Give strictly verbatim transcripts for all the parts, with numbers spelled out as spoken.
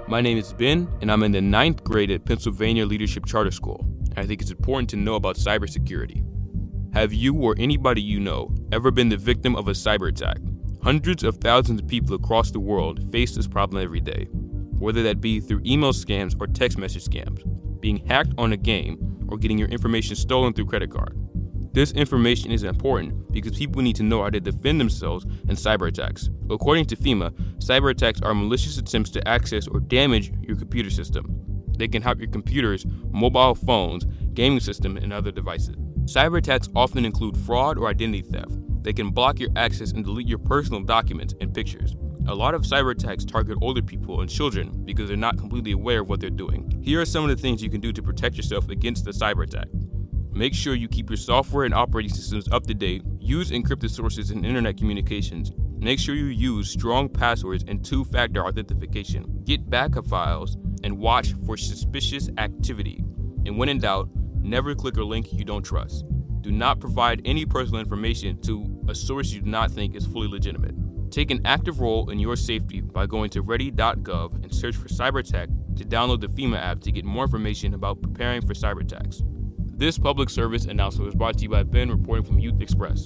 My name is Ben, and I'm in the ninth grade at Pennsylvania Leadership Charter School. I think it's important to know about cybersecurity. Have you or anybody you know ever been the victim of a cyber attack? Hundreds of thousands of people across the world face this problem every day, whether that be through email scams or text message scams, being hacked on a game, or getting your information stolen through credit card. This information is important because people need to know how to defend themselves in cyber attacks. According to FEMA, cyber attacks are malicious attempts to access or damage your computer system. They can help your computers, mobile phones, gaming system, and other devices. Cyber attacks often include fraud or identity theft. They can block your access and delete your personal documents and pictures. A lot of cyber attacks target older people and children because they're not completely aware of what they're doing. Here are some of the things you can do to protect yourself against the cyber attack. Make sure you keep your software and operating systems up to date. Use encrypted sources in internet communications. Make sure you use strong passwords and two-factor authentication. Get backup files and watch for suspicious activity. And when in doubt, never click a link you don't trust. Do not provide any personal information to a source you do not think is fully legitimate. Take an active role in your safety by going to ready dot gov and search for cyber attack to download the FEMA app to get more information about preparing for cyber attacks. This public service announcement was brought to you by Ben reporting from Youth Express.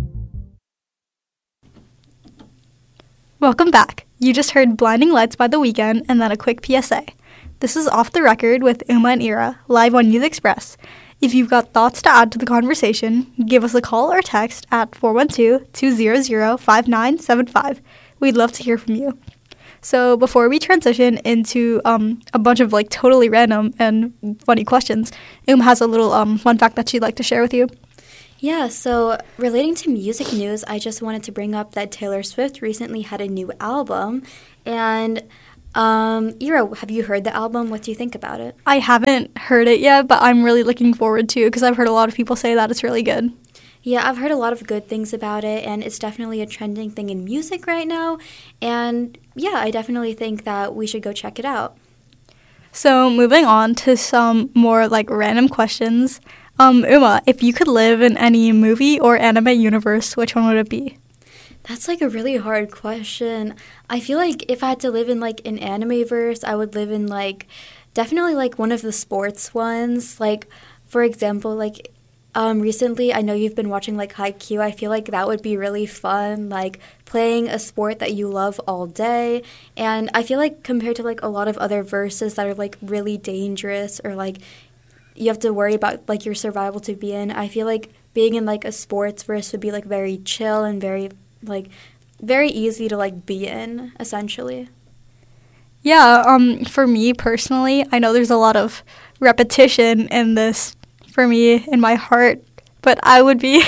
Welcome back. You just heard Blinding Lights by The Weeknd and then a quick P S A. This is Off the Record with Uma and Ira, live on Youth Express. If you've got thoughts to add to the conversation, give us a call or text at four one two, two zero zero, five nine seven five. We'd love to hear from you. So before we transition into um, a bunch of like totally random and funny questions, Um has a little um, fun fact that she'd like to share with you. Yeah, so relating to music news, I just wanted to bring up that Taylor Swift recently had a new album. And um, Ira, have you heard the album? What do you think about it? I haven't heard it yet, but I'm really looking forward to it because I've heard a lot of people say that it's really good. Yeah, I've heard a lot of good things about it, and it's definitely a trending thing in music right now. And yeah, I definitely think that we should go check it out. So moving on to some more like random questions. Um, Uma, if you could live in any movie or anime universe, which one would it be? That's like a really hard question. I feel like if I had to live in like an anime verse, I would live in like definitely like one of the sports ones. Like, for example, like Um, recently, I know you've been watching, like, Haikyuu. I feel like that would be really fun, like, playing a sport that you love all day. And I feel like compared to, like, a lot of other verses that are, like, really dangerous or, like, you have to worry about, like, your survival to be in, I feel like being in, like, a sports verse would be, like, very chill and very, like, very easy to, like, be in, essentially. Yeah, um, for me personally, I know there's a lot of repetition in this for me in my heart, but I would be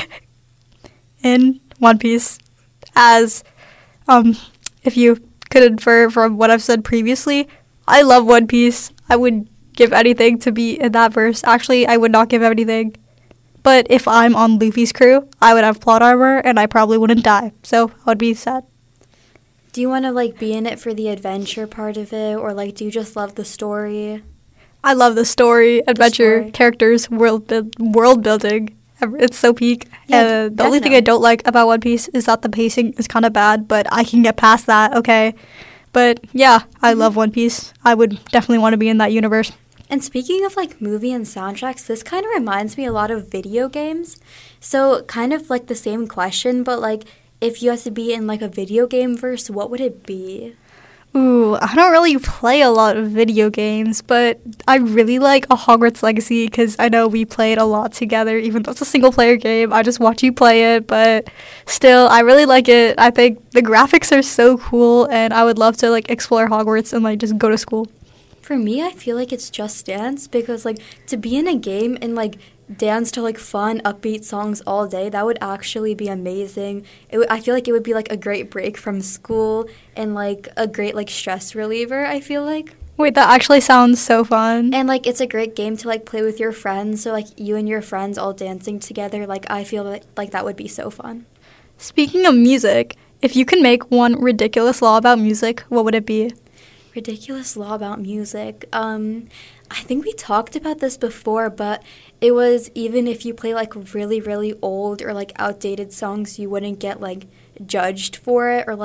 in One Piece as, um, if you could infer from what I've said previously, I love One Piece. I would give anything to be in that verse. Actually, I would not give anything, but if I'm on Luffy's crew, I would have plot armor and I probably wouldn't die, so I would be sad. Do you want to, like, be in it for the adventure part of it, or, like, do you just love the story? I love the story, adventure, the story. characters, world bu- world building. It's so peak. Yeah, uh, the definitely. only thing I don't like about One Piece is that the pacing is kind of bad, but I can get past that, okay? But yeah, I Mm-hmm. love One Piece. I would definitely want to be in that universe. And speaking of, like, movie and soundtracks, this kind of reminds me a lot of video games. So kind of like the same question, but, like, if you had to be in, like, a video game verse, what would it be? Ooh, I don't really play a lot of video games, but I really like a Hogwarts Legacy because I know we played a lot together, even though it's a single-player game. I just watch you play it, but still, I really like it. I think the graphics are so cool, and I would love to, like, explore Hogwarts and, like, just go to school. For me, I feel like it's Just Dance because, like, to be in a game and, like, dance to, like, fun, upbeat songs all day, that would actually be amazing. It w- I feel like it would be, like, a great break from school and, like, a great, like, stress reliever, I feel like. Wait, that actually sounds so fun. And, like, it's a great game to, like, play with your friends. So, like, you and your friends all dancing together, like, I feel like, like that would be so fun. Speaking of music, if you could make one ridiculous law about music, what would it be? Ridiculous law about music. Um, I think we talked about this before, but it was even if you play, like, really, really old or, like, outdated songs, you wouldn't get, like, judged for it or, like,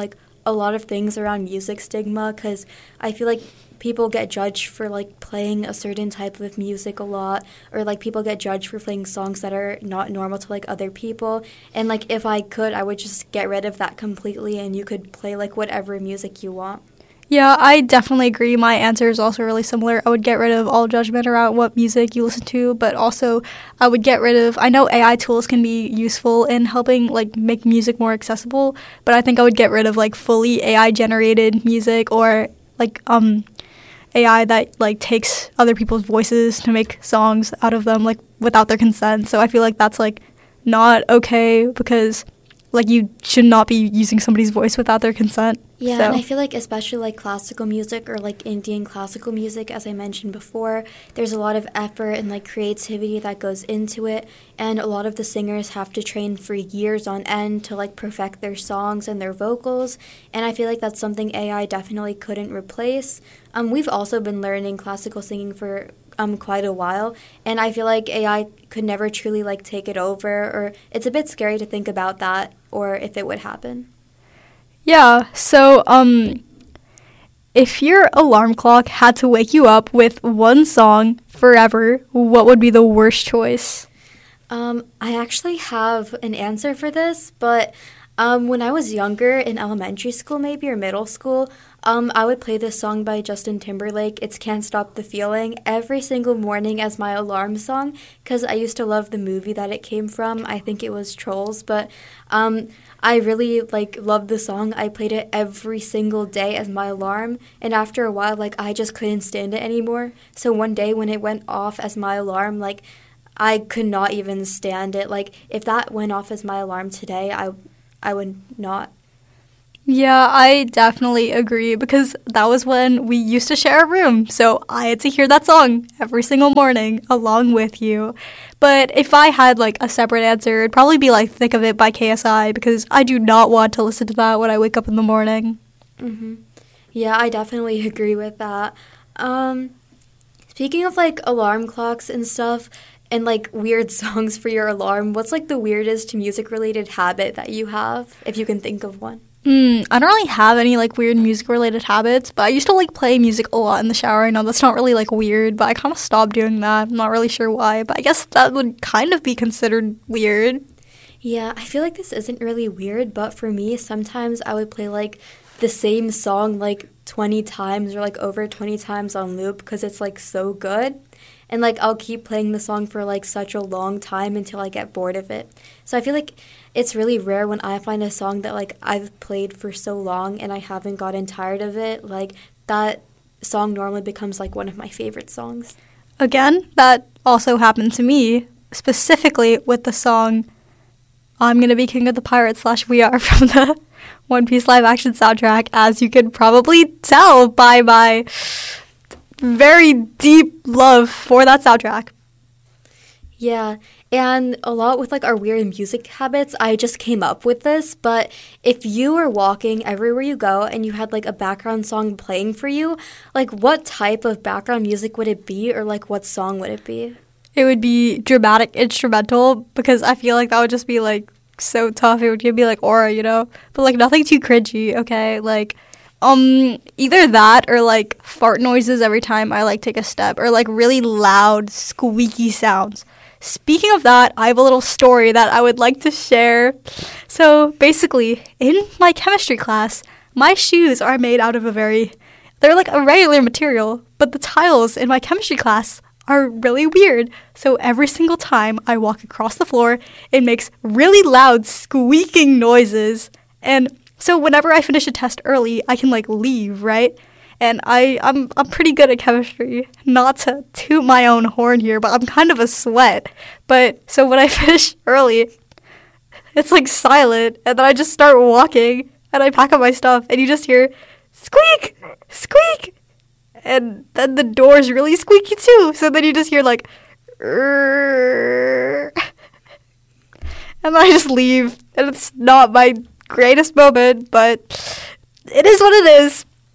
a lot of things around music stigma, because I feel like people get judged for like playing a certain type of music a lot, or like people get judged for playing songs that are not normal to like other people. And like if I could, I would just get rid of that completely, and you could play like whatever music you want. Yeah, I definitely agree. My answer is also really similar. I would get rid of all judgment around what music you listen to, but also I would get rid of, I know A I tools can be useful in helping like make music more accessible, but I think I would get rid of like fully A I generated music, or like um A I that like takes other people's voices to make songs out of them like without their consent. So I feel like that's like not okay, because like you should not be using somebody's voice without their consent. Yeah, so. And I feel like especially like classical music or like Indian classical music, as I mentioned before, there's a lot of effort and like creativity that goes into it, and a lot of the singers have to train for years on end to like perfect their songs and their vocals, and I feel like that's something A I definitely couldn't replace. Um, we've also been learning classical singing for um quite a while, and I feel like A I could never truly like take it over, or it's a bit scary to think about that, or if it would happen. Yeah, so um, if your alarm clock had to wake you up with one song forever, what would be the worst choice? Um, I actually have an answer for this, but um, when I was younger, in elementary school maybe, or middle school, um, I would play this song by Justin Timberlake, It's Can't Stop the Feeling, every single morning as my alarm song, because I used to love the movie that it came from. I think it was Trolls, but um, I really like loved the song. I played it every single day as my alarm, and after a while, like I just couldn't stand it anymore. So one day when it went off as my alarm, like I could not even stand it. Like if that went off as my alarm today, I I would not. Yeah, I definitely agree, because that was when we used to share a room, so I had to hear that song every single morning along with you. But if I had like a separate answer, it'd probably be like Thick of It by K S I, because I do not want to listen to that when I wake up in the morning. Mm-hmm. Yeah, I definitely agree with that. Um, speaking of like alarm clocks and stuff, and like weird songs for your alarm, what's like the weirdest music-related habit that you have, if you can think of one? Mm, I don't really have any like weird music-related habits, but I used to like play music a lot in the shower. I know that's not really like weird, but I kind of stopped doing that. I'm not really sure why, but I guess that would kind of be considered weird. Yeah, I feel like this isn't really weird, but for me, sometimes I would play like the same song like twenty times or like over twenty times on loop, because it's like so good. And like I'll keep playing the song for like such a long time until I get bored of it. So I feel like it's really rare when I find a song that like I've played for so long and I haven't gotten tired of it. Like that song normally becomes like one of my favorite songs. Again, that also happened to me, specifically with the song I'm Gonna Be King of the Pirates slash We Are from the One Piece live action soundtrack, as you could probably tell by my very deep love for that soundtrack. Yeah, and a lot with like our weird music habits, I just came up with this, but if you were walking everywhere you go and you had like a background song playing for you, like what type of background music would it be, or like what song would it be? It would be dramatic instrumental, because I feel like that would just be like so tough. It would be like Aura, you know? But like nothing too cringy, okay? Like Um, either that or like fart noises every time I like take a step, or like really loud squeaky sounds. Speaking of that, I have a little story that I would like to share. So basically, in my chemistry class, my shoes are made out of a very, they're like a regular material, but the tiles in my chemistry class are really weird. So every single time I walk across the floor, it makes really loud squeaking noises. And so whenever I finish a test early, I can like leave, right? And I, I'm I'm pretty good at chemistry. Not to toot my own horn here, but I'm kind of a sweat. But so when I finish early, it's like silent, and then I just start walking, and I pack up my stuff, and you just hear squeak, squeak, and then the door's really squeaky too. So then you just hear like, and then I just leave, and it's not my greatest moment, but it is what it is.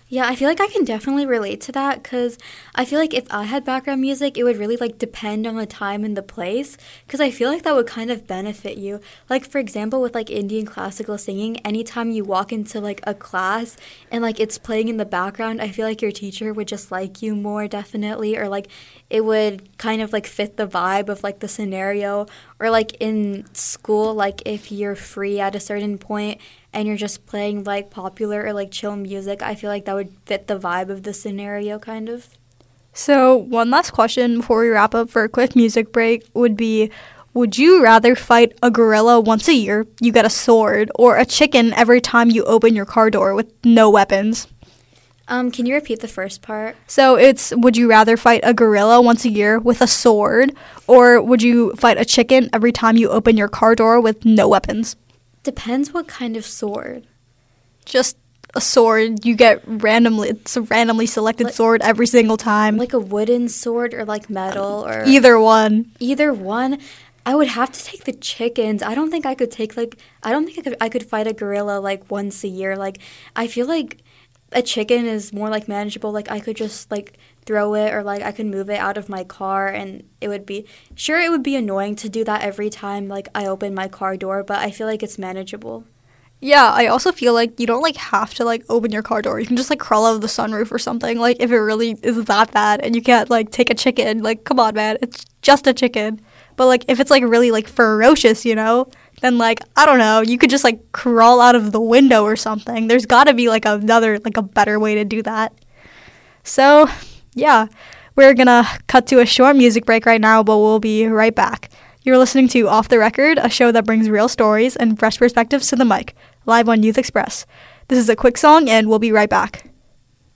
Yeah, I feel like I can definitely relate to that because I feel like if I had background music, it would really like depend on the time and the place because I feel like that would kind of benefit you. Like, for example, with like Indian classical singing, anytime you walk into like a class and like it's playing in the background, I feel like your teacher would just like you more definitely, or like it would kind of like fit the vibe of like the scenario. Or like in school, like if you're free at a certain point and you're just playing like popular or like chill music, I feel like that would fit the vibe of the scenario kind of. So one last question before we wrap up for a quick music break would be, would you rather fight a gorilla once a year, you get a sword, or a chicken every time you open your car door with no weapons? Um, can you repeat the first part? So it's, would you rather fight a gorilla once a year with a sword, or would you fight a chicken every time you open your car door with no weapons? Depends what kind of sword. Just a sword. You get randomly, it's a randomly selected Like- sword every single time. Like a wooden sword or like metal or Either one. either one. I would have to take the chickens. I don't think I could take like I don't think I could I could fight a gorilla like once a year. Like I feel like a chicken is more like manageable. Like I could just like throw it or like I could move it out of my car and it would be sure it would be annoying to do that every time like I open my car door, but I feel like it's manageable. Yeah, I also feel like you don't like have to like open your car door. You can just like crawl out of the sunroof or something. Like if it really is that bad and you can't like take a chicken, like come on, man, it's just a chicken. But like if it's like really like ferocious, you know, then like I don't know, you could just like crawl out of the window or something. There's got to be like another like a better way to do that. So, yeah, we're going to cut to a short music break right now, but we'll be right back. You're listening to Off the Record, a show that brings real stories and fresh perspectives to the mic, live on Youth Express. This is a quick song, and we'll be right back.